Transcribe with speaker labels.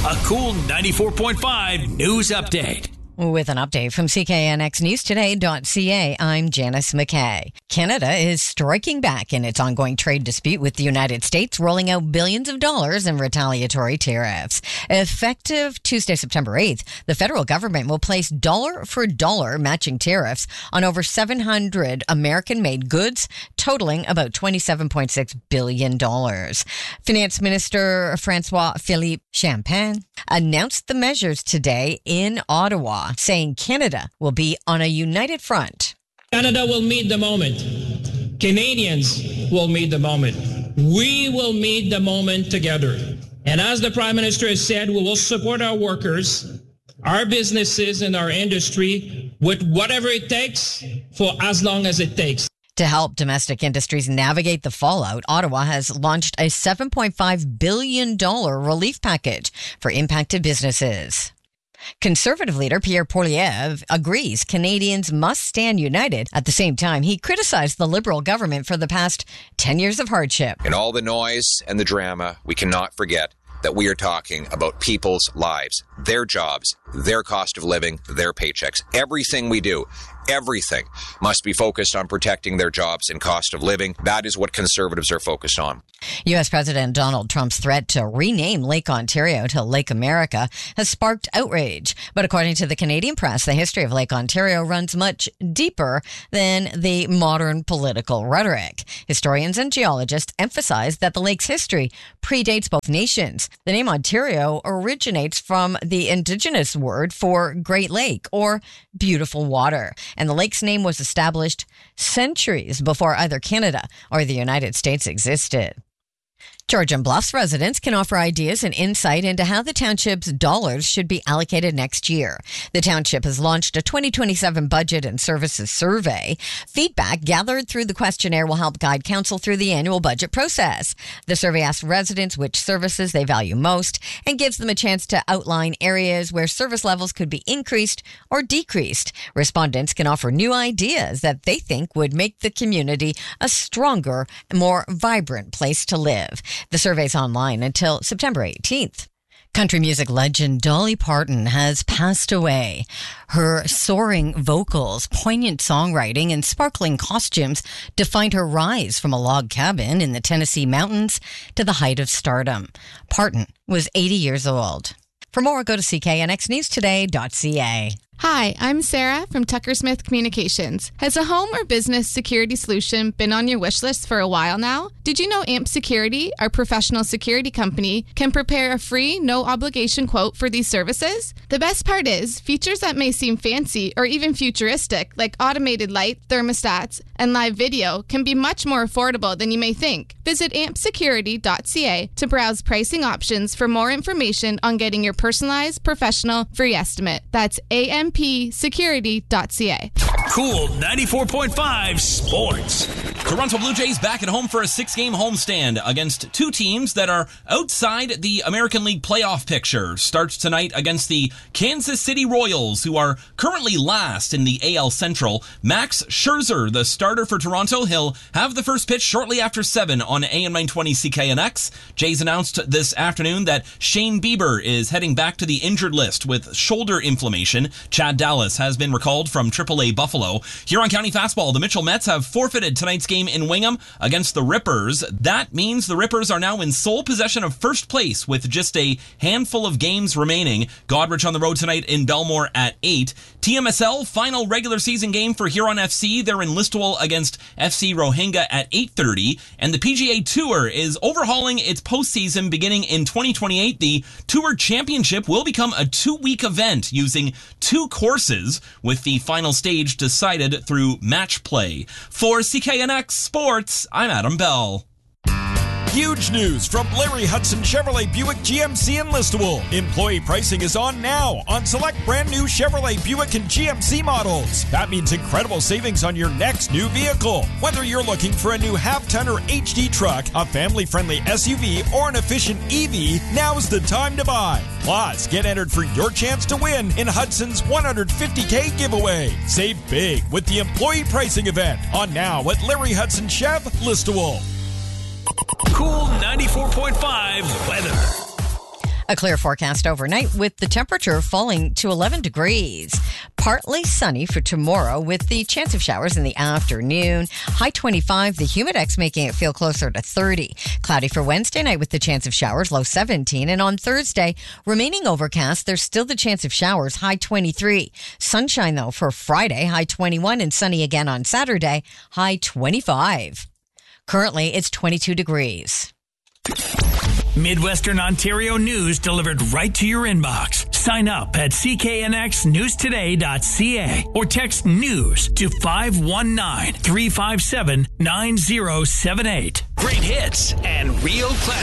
Speaker 1: A cool 94.5 news update.
Speaker 2: With an update from CKNXNewsToday.ca, I'm Janice McKay. Canada is striking back in its ongoing trade dispute with the United States, rolling out billions of dollars in retaliatory tariffs. Effective Tuesday, September 8th, the federal government will place dollar-for-dollar matching tariffs on over 700 American-made goods, totaling about $27.6 billion. Finance Minister Francois-Philippe Champagne announced the measures today in Ottawa, saying Canada will be on a united front.
Speaker 3: Canada will meet the moment. Canadians will meet the moment. We will meet the moment together. And as the Prime Minister has said, we will support our workers, our businesses, and our industry with whatever it takes for as long as it takes.
Speaker 2: To help domestic industries navigate the fallout, Ottawa has launched a $7.5 billion relief package for impacted businesses. Conservative leader Pierre Poilievre agrees Canadians must stand united. At the same time, he criticized the Liberal government for the past 10 years of hardship.
Speaker 4: In all the noise and the drama, we cannot forget that we are talking about people's lives, their jobs, their cost of living, their paychecks. Everything we do, everything must be focused on protecting their jobs and cost of living. That is what Conservatives are focused on.
Speaker 2: U.S. President Donald Trump's threat to rename Lake Ontario to Lake America has sparked outrage. But according to the Canadian press, the history of Lake Ontario runs much deeper than the modern political rhetoric. Historians and geologists emphasize that the lake's history predates both nations. The name Ontario originates from the Indigenous word for Great Lake or beautiful water. And the lake's name was established centuries before either Canada or the United States existed. Georgian Bluffs residents can offer ideas and insight into how the township's dollars should be allocated next year. The township has launched a 2027 budget and services survey. Feedback gathered through the questionnaire will help guide council through the annual budget process. The survey asks residents which services they value most and gives them a chance to outline areas where service levels could be increased or decreased. Respondents can offer new ideas that they think would make the community a stronger, more vibrant place to live. The survey's online until September 18th. Country music legend Dolly Parton has passed away. Her soaring vocals, poignant songwriting, and sparkling costumes defined her rise from a log cabin in the Tennessee mountains to the height of stardom. Parton was 80 years old. For more, go to CKNXNewsToday.ca.
Speaker 5: Hi, I'm Sarah from Tucker Smith Communications. Has a home or business security solution been on your wish list for a while now? Did you know AMP Security, our professional security company, can prepare a free, no-obligation quote for these services? The best part is, features that may seem fancy or even futuristic, like automated light, thermostats, and live video, can be much more affordable than you may think. Visit ampsecurity.ca to browse pricing options for more information on getting your personalized, professional, free estimate. That's ampsecurity.ca.
Speaker 1: Cool 94.5 sports.
Speaker 6: Toronto Blue Jays back at home for a 6-game homestand against two teams that are outside the American League playoff picture. Starts tonight against the Kansas City Royals, who are currently last in the AL Central. Max Scherzer, the starter for Toronto, he'll have the first pitch shortly after 7 on AM 920 CKNX. Jays announced this afternoon that Shane Bieber is heading back to the injured list with shoulder inflammation. Chad Dallas has been recalled from AAA Buffalo. Huron County Fastball, the Mitchell Mets have forfeited tonight's game in Wingham against the Rippers. That means the Rippers are now in sole possession of first place with just a handful of games remaining. Godrich on the road tonight in Belmore at 8. TMSL, final regular season game for Huron FC. They're in Listowel against FC Rohingya at 8:30. And the PGA Tour is overhauling its postseason beginning in 2028. The Tour Championship will become a 2-week event using 2 courses, with the final stage decided through match play. For CKNX Sports, I'm Adam Bell.
Speaker 7: Huge news from Larry Hudson Chevrolet Buick GMC in Listowel. Employee pricing is on now on select brand new Chevrolet Buick and GMC models. That means incredible savings on your next new vehicle. Whether you're looking for a new half-ton or HD truck, a family-friendly SUV, or an efficient EV, now's the time to buy. Plus, get entered for your chance to win in Hudson's $150K giveaway. Save big with the employee pricing event on now at Larry Hudson Chev, Listowel.
Speaker 1: Cool 94.5 weather.
Speaker 2: A clear forecast overnight with the temperature falling to 11 degrees. Partly sunny for tomorrow with the chance of showers in the afternoon. High 25, the humidex making it feel closer to 30. Cloudy for Wednesday night with the chance of showers, low 17. And on Thursday, remaining overcast, there's still the chance of showers, high 23. Sunshine though for Friday, high 21, and sunny again on Saturday, high 25. Currently, it's 22 degrees.
Speaker 1: Midwestern Ontario news delivered right to your inbox. Sign up at cknxnewstoday.ca or text news to 519-357-9078. Great hits and real classics.